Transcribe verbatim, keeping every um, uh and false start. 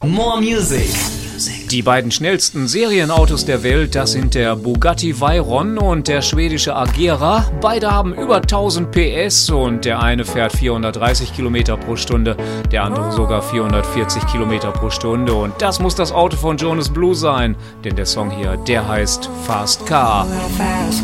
More Music. Die beiden schnellsten Serienautos der Welt, das sind der Bugatti Veyron und der schwedische Agera. Beide haben über tausend P S und der eine fährt vierhundertdreißig Kilometer pro Stunde, der andere sogar vierhundertvierzig Kilometer pro Stunde. Und das muss das Auto von Jonas Blue sein, denn der Song hier, der heißt Fast Car. Fast